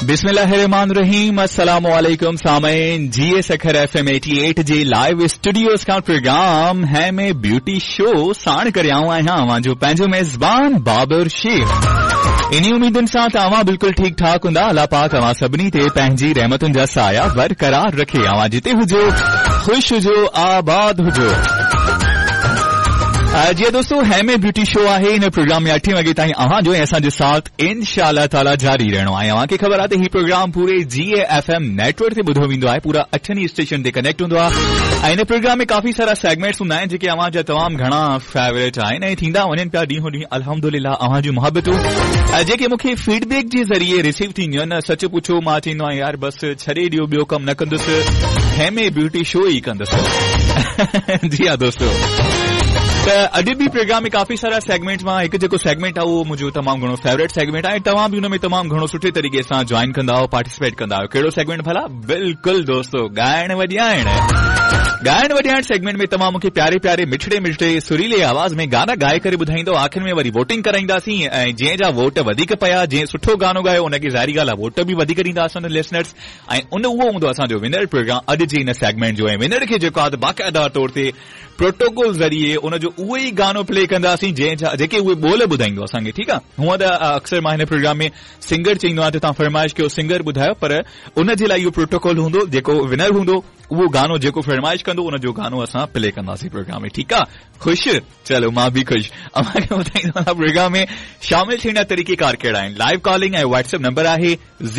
बिस्मिल्लाहिर्रहमानिर्रहीम अस्सलामु अलैकुम सामईन जीए सखर FM 88 जे लाइव स्टूडियोस का प्रोग्राम है में ब्यूटी शो साण करे आऊं आहियां अवां जो पंहिंजो मेज़बान बाबर शेख। इन्हीं उम्मीदुनि सां तव्हां बिल्कुल ठीक ठाक हूंदा। अल्लाह पाक अवां सभिनी ते पंहिंजी रहमतुनि जा साया बरकरार रखे। अवां जिते हुजो खुश हुजो आबाद हुजो। जी दोस्तों है में ब्यूटी शो आहे। इन प्रोग्राम में 8 वगे ताईं अवां जो असांजो साथ इंशाअल्लाह ताला जारी रहणो आहे। अवां खे ख़बर आहे त ही प्रोग्राम पूरे जीए FM नेटवर्क ते ॿुधो वेंदो आहे, पूरा 8 स्टेशन ते कनेक्ट हूंदो आहे। ऐं इन प्रोग्राम में काफ़ी सारा सेगमेंट्स हूंदा आहिनि जेके अवां जा तमामु घणा फेवरेट आहिनि ऐं थींदा वञनि पिया ॾींहों ॾींहुं अल्हम्दुलिल्लाह। अवां जूं मुहबतूं जेके मूंखे फीडबैक जे ज़रिए रिसीव थींदियूं आहिनि। सच पुछो मां चवंदो आहियां यार बस छॾे ॾियो, ॿियो कमु न कंदुसि, है में ब्यूटी शो ई कंदुसि। जी हा दोस्तों, त अॼु बि प्रोग्राम में काफ़ी सारा सेगमेंट्स मां हिकु जेको सेगमेंट आहे उहो मुंहिंजो तमामु घणो फेवरेट सेगमेंट आहे। तव्हां बि हुन में तमामु घणो सुठे तरीक़े सां जॉइन कंदा आहियो, पार्टिसिपेट कंदा आहियो। कहिड़ो सेगमेंट भला? बिल्कुलु दोस्तों, ॻाइण वॼाइण सेगमेंट में तव्हां मूंखे प्यारे प्यारे मिठड़े मिठड़े सुरीले आवाज़ में गाना ॻाए करे ॿुधाईंदो। आख़िर में वरी वोटिंग कराईंदासीं ऐं जंहिंजा वोट वधीक पिया, जंहिं सुठो गानो ॻायो उनखे ज़ाहिरी ॻाल्हि आहे वोट बि वधीक ॾींदा असांजा लिसनर्स। ऐं उहो हूंदो असांजो विनर प्रोग्राम अॼु जे इन सेगमेंट जो। ऐं विनर खे जेको आहे बाक़ाइदा तौर ते प्रोटोकॉल ज़रिए उनजो उहो ई गानो प्ले कंदासीं जेके उहे ॿोल ॿुधाईंदो असांखे। ठीकु आहे। हूअं त अक्सर मां हिन प्रोग्राम में सिंगर चईंदो आहे त तव्हां फरमाइश कयो, सिंगर ॿुधायो, पर उनजे लाइ इहो प्रोटोकॉल हूंदो जेको विनर हूंदो उहो गानो जेको फरमाइश कंदो उनजो गानो असां प्ले कंदासीं प्रोग्राम में। ठीकु आहे। ख़ुशि? चलो मां बि ख़ुशि। अव्हांखे ॿुधाईंदो प्रोग्राम में शामिल थियण जा तरीक़ेकार कहिड़ा आहिनि। लाइव कॉलिंग ऐं व्हाट्सएप नंबर आहे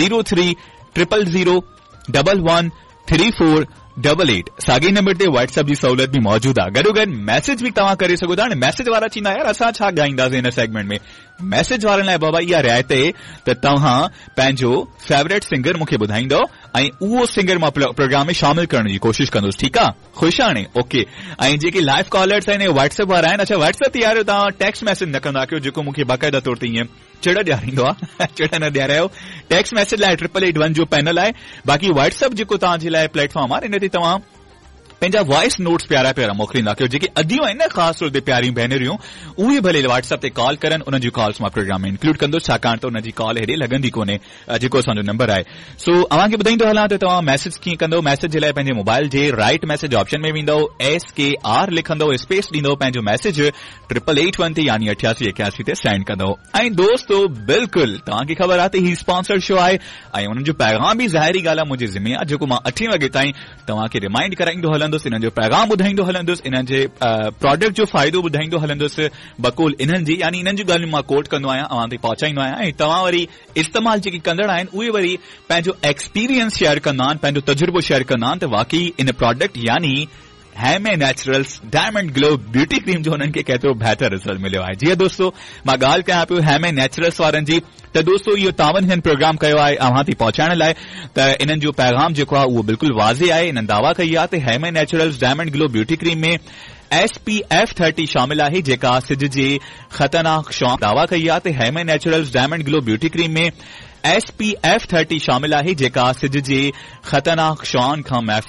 0300013488। साॻे नंबर ते व्हाट्सएप जी सहूलियत बि मौजूदु आहे। गॾोगॾु मैसेज बि तव्हां करे सघो था। मैसेज वारा चईंदा यार असां छा ॻाईंदासीं हिन सेगमेंट में। मैसेज वारनि लाइ बाबा इहा रिआयत आहे त तव्हां पंहिंजो फेवरेट सिंगर मूंखे ॿुधाईंदो ऐं उहो सिंगर मां प्रोग्राम में शामिल करण जी कोशिशि कंदुसि। ठीकु आहे। ख़ुशि हाणे? ओके। ऐं जेके लाइव कॉलर्स आहिनि व्हाट्सएप वारा आहिनि, अच्छा व्हाट्सएप ते यार तव्हां टेक्स्ट मैसेज न कंदा कयो जेको मूंखे बाक़ाइदा तौर ते ईअं चिड़ ॾियारींदो आहे। चिड़ न ॾियारायो। टेक्स्ट मैसेज लाइ 8881 जो पैनल आहे। बाक़ी व्हाट्सएप जेको तव्हांजे लाइ प्लेटफॉर्म आहे इन ते तव्हां पंहिंजा वॉइस नोट्स प्यारा प्यारा मोकिलींदा कयो। जेके अदियूं आहिनि न ख़ासि तौर ते प्यारियूं भेनरियूं, उहे भले व्हाट्सएप ते कॉल करनि, उन्हनि जी कॉल्स मां प्रोग्राम में इंक्लूड कंदुसि छाकाणि त उनजी कॉल हेॾे लॻंदी कोन्हे जेको असांजो नंबर आहे। सो अव्हांखे ॿुधाईंदो हलां त तव्हां मैसेज कीअं कंदो। मैसेज जे लाइ पंहिंजे मोबाइल जे राइट मैसेज ऑप्शन में वेंदो, SKR लिखंदो, स्पेस ॾींदो, पंहिंजो मैसेज 8881 ते यानी 8881 ते सेंड कंदो। ऐं दोस्तो बिल्कुलु तव्हांखे ख़बर आहे त ही स्पॉन्सर शो आहे ऐं उन्हनि जो पैगाम बि ज़ाहिरी ॻाल्हि आहे मुंहिंजे ज़िम्मे आहे जेको मां 8 वगे ताईं तव्हांखे रिमाइंड कराईंदो हलंदुसि, इन्हनि जो पैगाम ॿुधाईंदो हलंदुसि, इन्हनि जे प्रोडक्ट जो फ़ाइदो ॿुधाईंदो हलंदुसि बक़ौल इन्हनि जी, यानी इन्हनि जूं ॻाल्हियूं मां कोट कंदो आहियां, अव्हां ताईं पहुचाईंदो आहियां। ऐं तव्हां वरी इस्तेमालु जेके कंदड़ आहिनि उहे वरी पंहिंजो एक्सपीरियंस शेयर कंदा आहिनि, पंहिंजो तजुर्बो शेयर कंदा आहिनि त वाकई इन प्रोडक्ट यानी हैम ए naturals diamond glow beauty cream जो हुननि खे केतिरो बहितर रिज़ल्ट मिलियो आहे। जीअं दोस्तों मां ॻाल्हि कयां पियो हैम ए नेचुरल्स वारनि जी, त दोस्तों इहो तावन हिन प्रोग्राम कयो आहे अव्हां ताईं पहुचाइण लाइ त इन्हनि जो पैगाम जेको आहे उहो बिल्कुलु वाज़े आहे। इन्हनि दावा कई आहे त हैम ए naturals diamond glow beauty cream में SPF 30 शामिल आहे जेका सिज जे ख़तरनाक शौक़। दावा कई आहे त हैम ए naturals diamond glow beauty cream में SPF 30 शामिल आहे जेका सिज जे ख़तरनाक शौक़ खां